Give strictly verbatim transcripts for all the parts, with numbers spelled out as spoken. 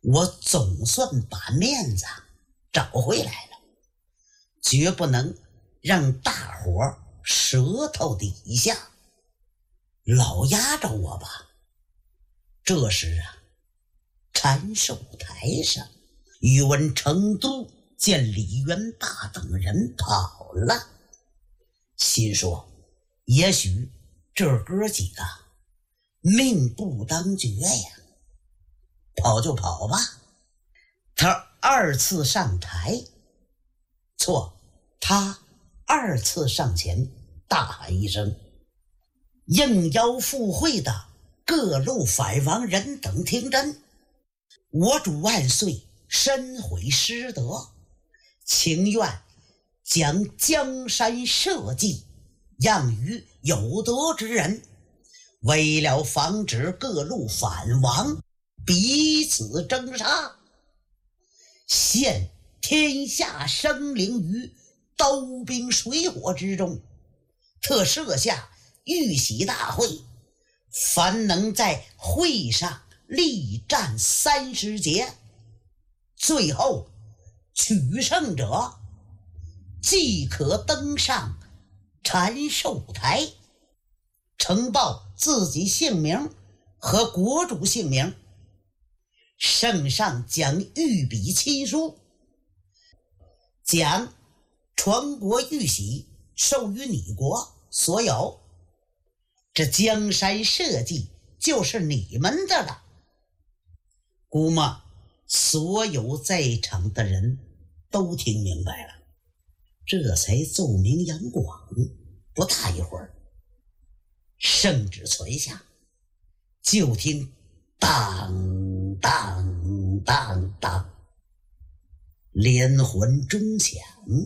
我总算把面子找回来了，绝不能让大伙舌头底下老压着我吧。这时啊，禅寿台上，宇文成都见李元霸等人跑了，心说也许这哥几个命不当绝呀，跑就跑吧。他二次上台，错，他二次上前大喊一声：应邀赴会的各路反王人等听真，我主万岁深悔失德，情愿将江山社稷让于有德之人，为了防止各路反王彼此争杀，现天下生灵于刀兵水火之中，特设下玉玺大会，凡能在会上力战三十节，最后取胜者即可登上禅寿台，呈报自己姓名和国主姓名，圣上将御笔亲书，将传国玉玺授予你国所有，这江山社稷就是你们的了。估摸所有在场的人都听明白了，这才奏明杨广。不大一会儿，圣旨传下，就听当当当当，连环钟响，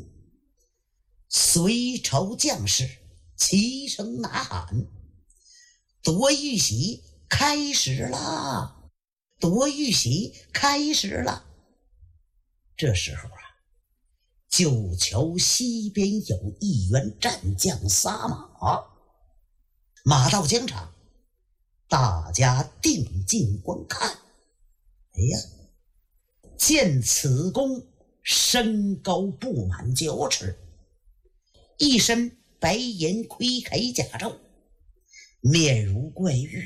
隋朝将士齐声呐喊：夺玉玺开始了，夺玉玺开始了。这时候啊，九桥西边有一员战将撒马，马到疆场，大家定睛观看。哎呀，见此公身高不满九尺，一身白银盔铠甲胄，面如冠玉，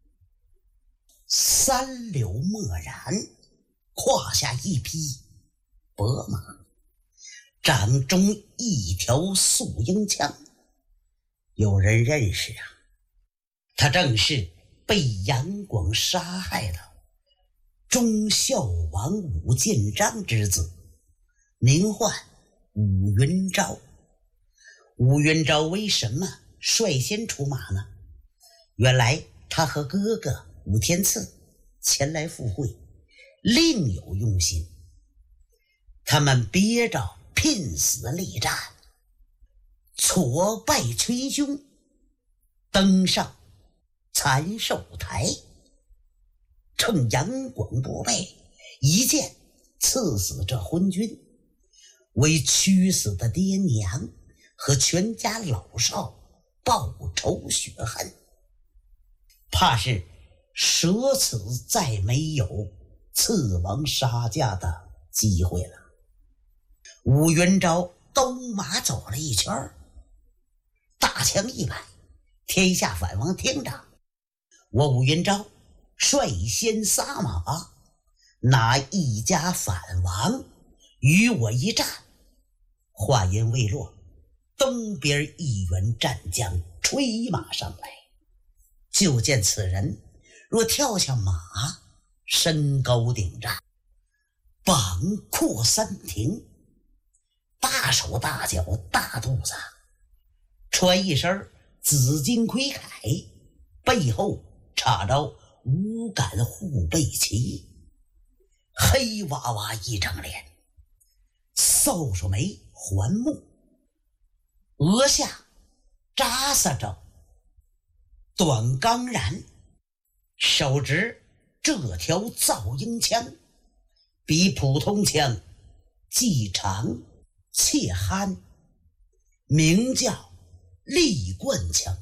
三绺墨染，胯下一匹薄马，掌中一条素鹰枪。有人认识啊，他正是被杨广杀害的忠孝王武建章之子，名唤武云昭。武云昭为什么率先出马呢？原来他和哥哥武天赐前来赴会，另有用心。他们憋着拼死力战，挫败群雄，登上禅寿台，趁杨广不备，一剑刺死这昏君，为屈死的爹娘和全家老少报仇雪恨。怕是舍此再没有刺王杀驾的机会了。武云昭兜马走了一圈，大枪一摆：天下反王听着，我武云昭率先撒马，哪一家反王与我一战？话音未落，东边一员战将吹马上来，就见此人若跳下马，身高顶战，膀阔三庭，大手大脚大肚子，穿一身紫金盔铠，背后插着五杆护背旗，黑娃娃一张脸，扫帚眉环目，额下扎撒着短钢髯，手执这条造鹰枪，比普通枪既长且憨，名叫立贯枪。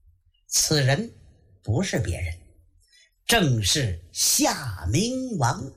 此人不是别人，正是夏明王